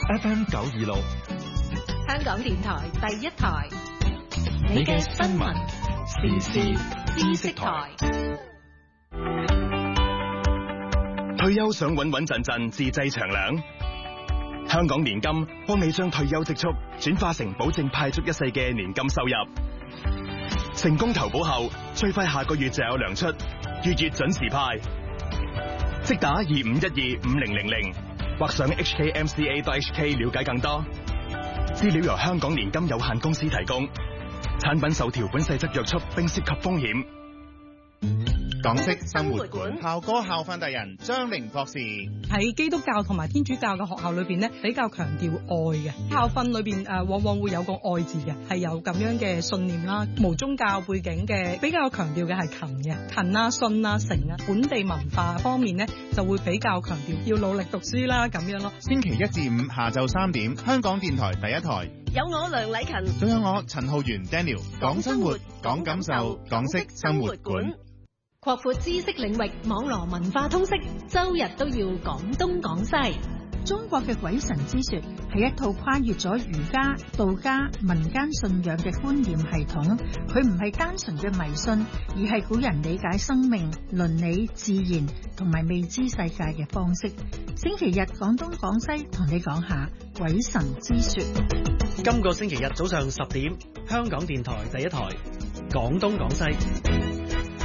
FM 926， 香港電台第一台， 你嘅新聞時事知識台。 退休想穩穩陣陣自製長糧，香港年金幫你將退休積蓄轉化成保證派足一世嘅年金收入。成功投保後，最快下個月就有糧出，月月準時派。即打25125000或上 hkmca.hk 了解更多。資料由香港年金有限公司提供，產品受條款細則約束並涉及風險。 港式生活館校歌校訓達人張玲博士喺基督教同埋天主教嘅學校裏邊咧，比較強調愛嘅校訓裏邊往往會有個愛字嘅，係有咁樣嘅信念啦。無宗教背景嘅比較強調嘅係勤嘅，勤啊、信啊、誠啊。本地文化方面咧就會比較強調要努力讀書啦咁樣咯。 星期一至五下晝3點，香港電台第一台有我梁禮勤， 仲有我陳浩源 Daniel， 講生活，講感受，港式生活館。 擴闊知識領域，網羅文化通識，周日都要講東講西。 中國嘅鬼神之說係一套跨越咗儒家、道家、民間信仰嘅觀念系統，佢唔係單純嘅迷信，而係古人理解生命、倫理、自然同埋未知世界嘅方式。星期日講東講西，同你講下鬼神之說。 今個星期日早上10點，香港電台第一台講東講西。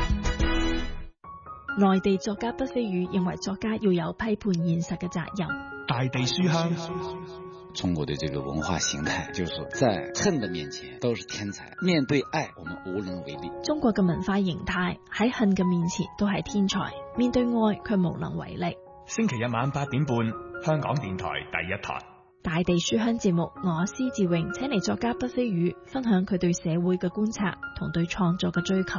內地作家畢飛宇認為作家要有批判現實嘅責任。 大地書香， 中國的這個文化形態，就是在恨的面前都是天才，面對愛我們無能為力。 中國嘅文化形態喺恨嘅面前都係天才，面對愛卻無能為力。 星期日晚8點半，香港電台第一台大地書香節目，我施志榮請嚟作家畢飛宇分享佢對社會嘅觀察同對創作嘅追求。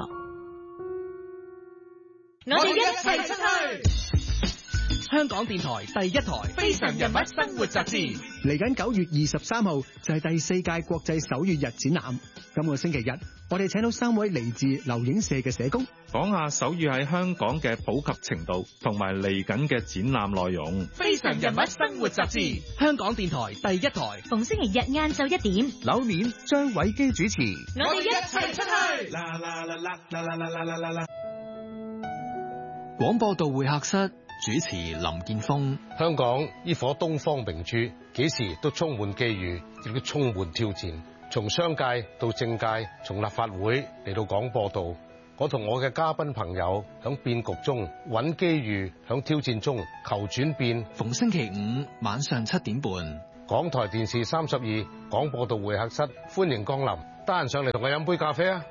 我哋一齊出去！ 香港電台第一台非常人物生活雜誌， 嚟緊9月23號就係第4屆國際手語日展覽。今個星期日，我哋請到3位嚟自留影社嘅社工， 講下手語喺香港嘅普及程度，同埋嚟緊嘅展覽內容。 非常人物生活雜誌，香港電台第一台， 逢星期日晏晝1點， 柳年張偉基主持。 我哋一齊出去！ 啦啦啦啦啦啦啦啦啦啦！ 廣播道會客室主持林建峰。 香港呢顆東方明珠，幾時都充滿機遇，亦都充滿挑戰。從商界到政界，從立法會嚟到廣播道，我同我嘅嘉賓朋友響變局中揾機遇，響挑戰中求轉變。 逢星期五晚上7點半， 港台電視32廣播道會客室，歡迎光臨。得閒上嚟同我飲杯咖啡啊！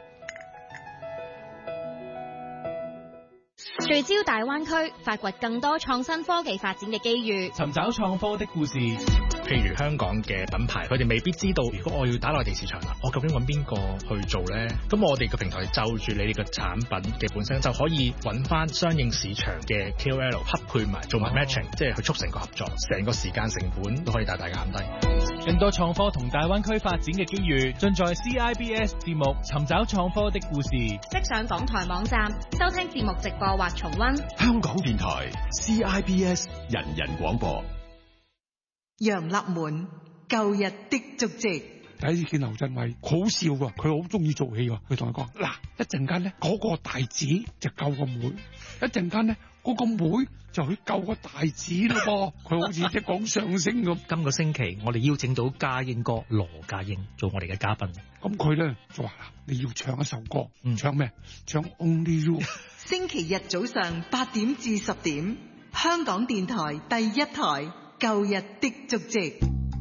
聚焦大灣區，發掘更多創新科技發展嘅機遇， 尋找創科的故事。 譬如香港嘅品牌，佢哋未必知道，如果我要打內地市場啦，我究竟揾邊個去做呢？咁我哋嘅平台就住你哋嘅產品嘅本身，就可以揾翻相應市場嘅 KOL 匹配埋，做埋 matching，即係去促成個合作，成個時間成本都可以大大減低。 更多創科同大灣區發展嘅機遇，盡在 CIBS 節目《尋找創科的故事》。 即上港台網站收聽節目直播或重溫。 香港電台 CIBS 人人廣播。 楊立門舊日的足跡。 第一次見劉鎮偉好笑㗎，佢好中意做戲㗎。佢同佢講：嗱，一陣間咧嗰個大子就救個妹，一陣間咧嗰個妹就去救個大子咯噃。佢好似即係講相聲咁。 今個星期我哋邀請到家英哥羅家英做我哋嘅嘉賓。 咁佢咧就話：你要唱一首歌，唱咩？唱 Only You。 星期日早上8點至10點，香港電台第一台舊日的足跡。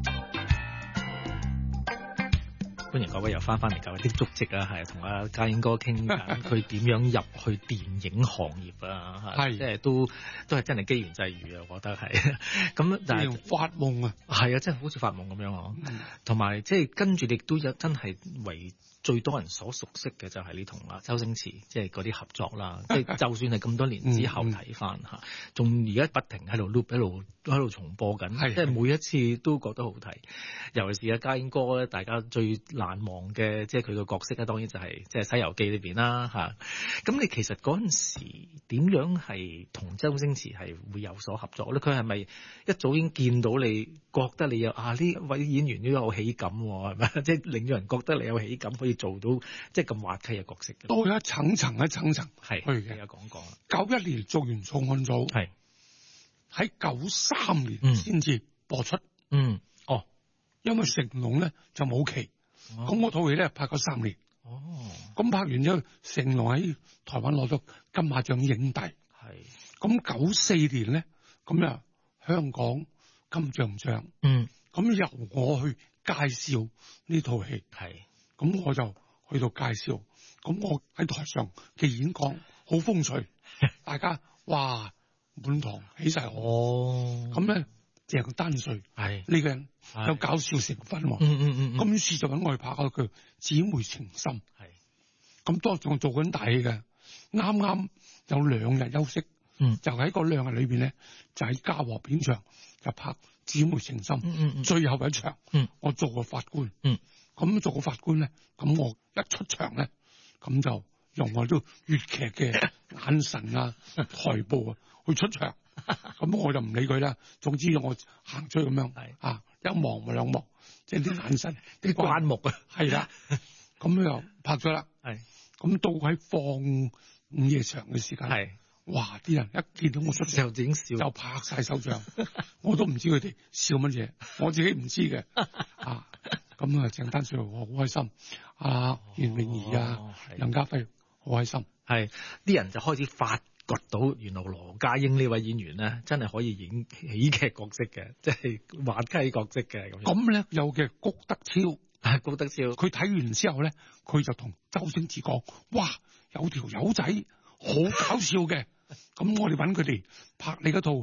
歡迎各位又翻嚟舊日的足跡啊，係同阿家英哥傾緊佢點樣入去電影行業啊，係即係都係真係機緣際遇啊，我覺得係咁。但係發夢啊， 係啊，真係好似發夢咁樣啊。同埋即係跟住你都有真係為最多人所熟悉嘅就係你同阿周星馳即係嗰啲合作啦。即係就算係咁多年之後睇翻嚇，仲而家不停喺度 loop 喺度重播緊，即係每一次都覺得好睇。尤其是阿家英哥咧，大家最難忘嘅即係佢個角色咧，當然就係即係《西遊記》裏邊啦嚇。咁你其實嗰陣時點樣係同周星馳係會有所合作咧？佢係咪一早已經見到你覺得你有呢位演員都有喜感喎，係咪？即係令到人覺得你有喜感，可以做到即係咁滑稽嘅角色嘅。 都一層層去嘅。有講過。 91年做完《重案組》，係喺93年先至播出。因為成龍咧就冇期，咁我套戲咧拍咗3年。咁拍完之後，成龍喺台灣攞咗金馬獎影帝。咁94年咧，咁啊香港金像獎。咁由我去介紹呢套戲。咁我就去到介紹。咁我喺台上嘅演講好風趣，大家哇滿堂起晒汗。咁咧鄭丹瑞呢個人有搞笑成分喎。咁於是就揾我去拍嗰句《姊妹情深》。咁當仲做緊大戲嘅，啱啱有2日休息，就喺嗰2日裏邊咧，就喺嘉禾片場就拍《姊妹情深》。最後一場，我做個法官。咁做個法官咧，咁我一出場咧，咁就用我啲粵劇嘅眼神啊、台步啊去出場。咁我就唔理佢啦。總之我行出去咁樣一望咪2望，即係啲眼神、啲關目啊，係啦。咁又拍咗啦。咁到喺放午夜場嘅時間，哇！啲人一見到我出場就拍晒手掌，我都唔知佢哋笑乜嘢，我自己唔知嘅。咁啊，鄭丹瑞好開心，袁詠儀梁家輝好開心， 啲人就開始發掘到原來羅家英呢位演員咧，真係可以演喜劇角色嘅，即係滑稽角色嘅咁。 咁咧有嘅谷德超。 谷德超， 佢睇完之後咧，佢就同周星馳講：哇，有條友仔好搞笑嘅，咁我哋揾佢哋拍你嗰套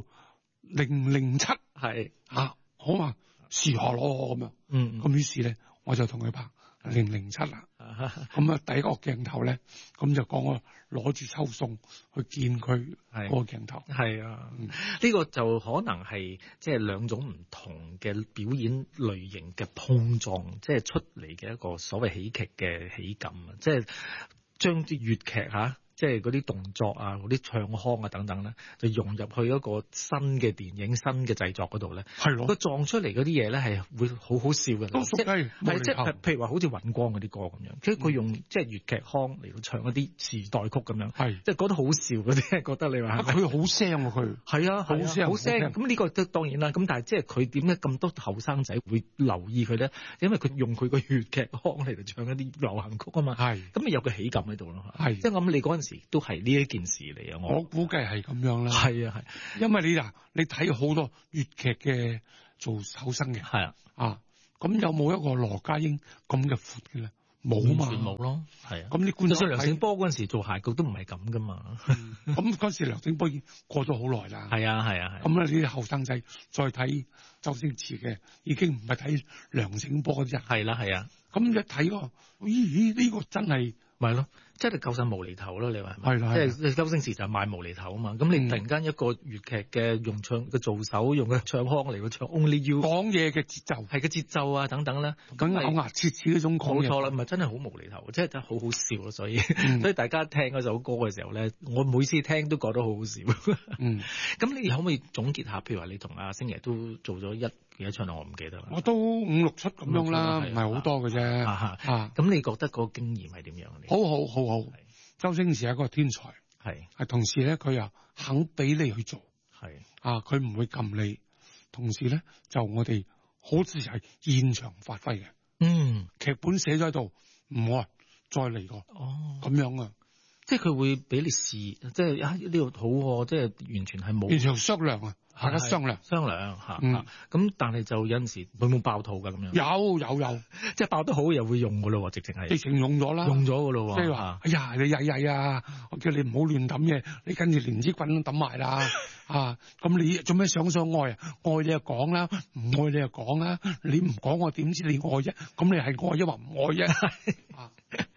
007，好嘛？試下咯咁樣。咁於是咧，我就同佢拍007啦。咁第一個鏡頭咧，咁就講我攞住抽餸去見佢嗰個鏡頭。 呢個就可能係即係2種唔同嘅表演類型嘅碰撞，即係出嚟嘅一個所謂喜劇嘅喜感啊！即係將啲粵劇即係嗰啲動作啊、嗰啲唱腔啊等等咧，就融入去一個新嘅電影、新嘅製作嗰度咧。佢撞出嚟嗰啲嘢咧係會好好笑嘅。即係譬如話好似尹光嗰啲歌咁樣，即係佢用即係粵劇腔嚟到唱一啲時代曲咁樣，即係覺得好笑嗰啲。覺得你話佢好聲喎，佢好聲。咁呢個都當然啦。咁但係即係佢點解咁多後生仔會留意佢咧？因為佢用佢個粵劇腔嚟到唱一啲流行曲啊嘛。咁咪有個喜感喺度咯。即係我諗你嗰陣時都係呢一件事嚟啊！ 我估計係咁樣啦。因為你睇好多粵劇嘅做手生嘅，咁有冇一個羅家英咁嘅闊嘅咧？冇嘛， 冇咯， 咁啲觀眾， 就算梁醒波嗰陣時做鞋局都唔係咁噶嘛。 咁嗰時梁醒波已經過咗好耐啦。 係啊。 咁咧啲後生仔再睇周星馳嘅，已經唔係睇梁醒波嗰啲人。 係啊。 咁一睇咦呢個真係咪咯，即係夠晒無厘頭咯，你話係咪？即係周星馳就係賣無厘頭啊嘛。咁你突然間一個粵劇嘅用唱嘅做手，用嘅唱腔嚟到唱 Only You， 講嘢嘅節奏係個節奏啊等等咧， 咁咬牙切齒嗰種講嘢， 冇錯啦，咪真係好無厘頭，即係好好笑咯。所以大家聽嗰首歌嘅時候咧，我每次聽都覺得好好笑。咁你可唔可以總結下？譬如話你同阿星爺都做咗幾多出啊？我唔記得啦。 我都5、6出咁樣啦，唔係好多嘅啫。 咁你覺得個經驗係點樣？ 好。周星馳係一個天才，係同時咧，佢又肯俾你去做，佢唔會撳你。同時咧，就我哋好似係現場發揮嘅。劇本寫咗喺度，唔好再嚟過。咁樣啊， 即係佢會俾你試，即係呢度好，即係完全係冇。 完全商量啊！大家商量咁但係就有陣時會冇爆肚㗎咁樣。 有， 即係爆得好又會用㗎咯，直情用咗啦， 用咗㗎咯。 即係話，哎呀，你曳啊！我叫你唔好亂抌嘢，你跟住連支棍都抌埋啦。咁你做咩想愛啊？愛你就講啦，唔愛你就講啦。你唔講我點知你愛啫？咁你係愛抑或唔愛啫？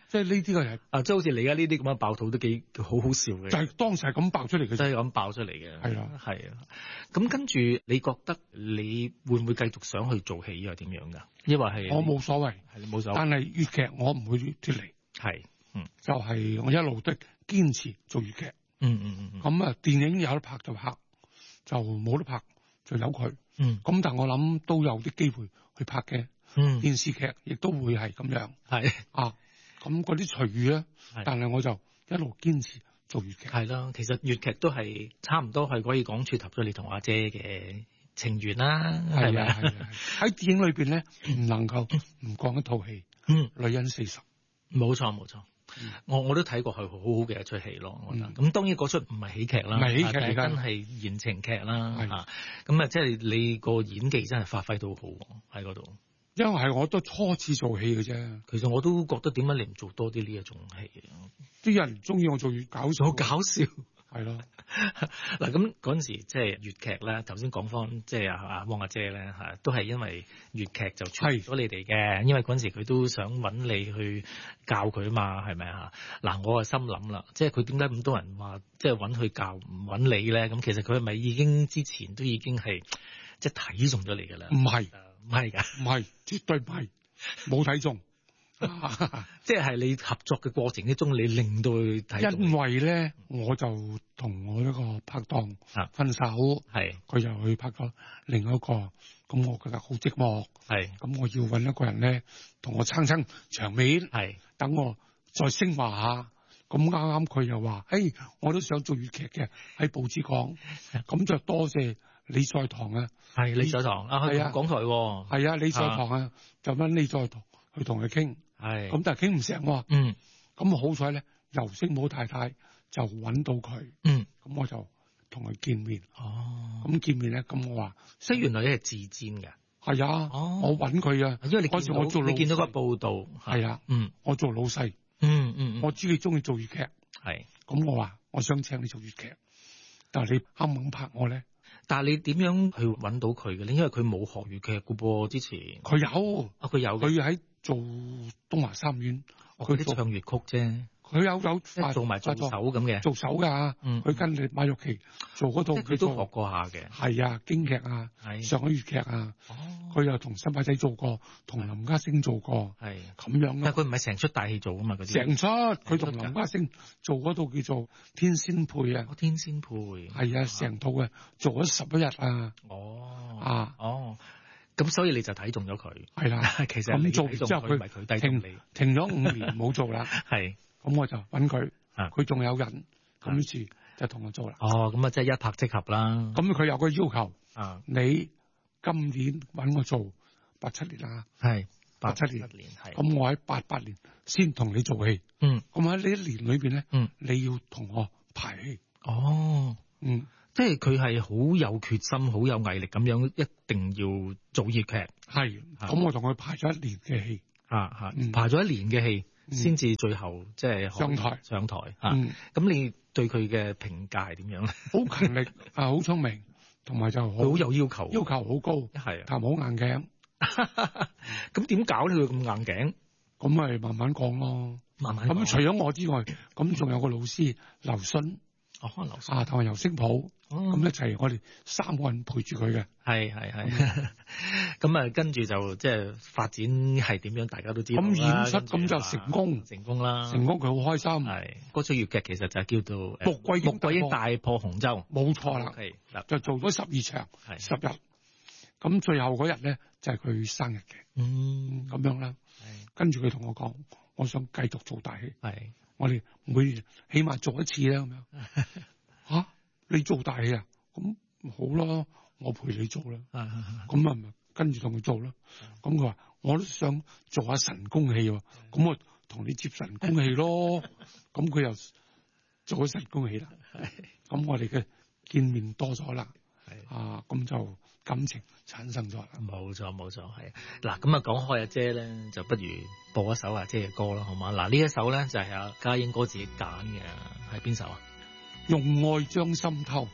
即係呢啲嘅係即係好似你而家呢啲咁樣爆肚都幾好笑嘅， 就係當時係咁爆出嚟嘅， 真係咁爆出嚟嘅， 係啦， 係啊。咁跟住你覺得你會唔會繼續想去做戲，又係點樣㗎？因為係我冇所謂， 係你冇所謂， 但係粵劇我唔會脫離， 係， 就係我一路都堅持做粵劇，咁啊電影有得拍就拍，就冇得拍就由佢，咁但我諗都有啲機會去拍嘅，電視劇亦都會係咁樣， 係啊，咁嗰啲隨遇咧，但係我就一路堅持做粵劇， 係咯，其實粵劇都係差唔多係可以講撮合咗你同阿姐嘅情緣啦，係咪啊？ 喺電影裏邊咧，唔能夠唔講一套戲，女人40， 冇錯。我都睇過佢好好嘅一出戲咯，我覺得。咁當然嗰出唔係喜劇啦， 唔係喜劇嚟㗎， 真係言情劇啦嚇。咁啊，即係你個演技真係發揮到好喺嗰度。 因為係我都初次做戲嘅啫。 其實我都覺得點解你唔做多啲呢一種戲？ 啲人中意我做粵搞笑， 好搞笑。 係咯。 嗱，咁嗰陣時即係粵劇咧，頭先講翻即係阿汪阿姐咧嚇，都係因為粵劇就出咗你哋嘅，因為嗰陣時佢都想揾你去教佢啊嘛，係咪啊？嗱，我啊心諗啦，即係佢點解咁多人話即係揾佢教唔揾你咧？咁其實佢係咪已經之前都已經係即係睇中咗你㗎啦？ 唔係， 唔係㗎， 唔係，絕對唔係，冇睇中。 即係你合作嘅過程之中，你令到佢睇中。 因為咧，我就同我一個拍檔分手， 係佢又去拍咗另一個，咁我覺得好寂寞， 係咁我要揾一個人咧，同我撐場面， 係等我再升華下。咁啱啱佢又話，誒，我都想做粵劇嘅，喺報紙講，咁就多謝李在堂啊， 係李在堂啊，去港台喎， 係啊，李在堂啊，就揾李在堂去同佢傾。 係， 咁但係傾唔成喎。咁好彩咧，尤星武太太就揾到佢。咁我就同佢見面。咁見面咧，咁我話， 即係原來你係自薦嘅。 係啊，我揾佢啊， 因為嗰時我做老細， 你見到個報道。 係啊，我做老細。我知你中意做粵劇。 係。 咁我話，我想請你做粵劇，但係你肯唔肯拍我咧？ 但係你點樣去揾到佢嘅咧？因為佢冇學粵劇嘅噃，之前。 佢有。 佢有。 佢喺做東華三院， 佢啲唱粵曲啫。 佢有做埋做手咁嘅， 做手㗎。佢跟住馬玉琪做嗰套， 佢都學過下嘅。 係啊，京劇啊，上海粵劇啊。佢又同新馬仔做過，同林家聲做過。係咁樣。 但係佢唔係成出大戲做㗎嘛？嗰啲成出，佢同林家聲做嗰套叫做《天仙配》啊。 天仙配。 係啊，成套嘅做咗11日啊。 咁所以你就睇中咗佢。 係啦， 其實咁做之後佢停咗5年冇做啦。 係。 咁我就揾佢，佢仲有人，咁於是就同我做啦。 咁啊，即係一拍即合啦。 咁佢有個要求，你今年揾我做87年啦， 係 87年， 係。 咁我喺88年先同你做戲。咁喺呢1年裏邊咧，你要同我排戲。 即係佢係好有決心、好有毅力咁樣，一定要做粵劇。 係，咁我同佢排咗1年嘅戲， 排咗1年嘅戲。先至最後即係上台咁你對佢嘅評價係點樣咧？ 好勤力啊，好聰明，同埋就好有要求， 要求好高， 係但係好硬頸。 咁點搞咧？佢咁硬頸？ 咁咪慢慢講咯， 慢慢。 咁除咗我之外，咁仲有個老師劉信，同埋尤星普，咁一齊我哋3個人陪住佢嘅。 係。咁啊，跟住就即係發展係點樣，大家都知道啦。咁演出咁就成功啦， 成功佢好開心。 係嗰出粵劇其實就係叫做穆桂英大破紅洲， 冇錯啦。就做咗12場，10日。咁最後嗰日咧就係佢生日嘅，咁樣啦。跟住佢同我講，我想繼續做大戲。 係， 我哋每年起碼做一次啦，咁樣。你做大戲啊？咁好咯，我陪你做啦。咁啊，跟住同佢做啦。咁佢話我都想做下神功戲喎，咁我同你接神功戲咯。咁佢又做咗神功戲啦。咁我哋嘅見面多咗啦。咁就感情產生咗啦。 冇錯，係。嗱，咁啊講開阿姐咧，就不如播一首阿姐嘅歌啦，好嘛？嗱，呢一首咧就係阿家英哥自己揀嘅，係邊首啊？ 用愛將心偷。 哇！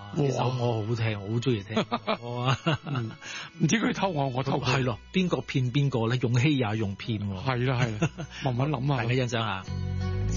呢首我好聽，我好中意聽。哇！ 唔知佢偷我偷佢。 係咯，邊個騙邊個咧？用欺也用騙喎。 係啦，慢慢諗下。 大家欣賞下。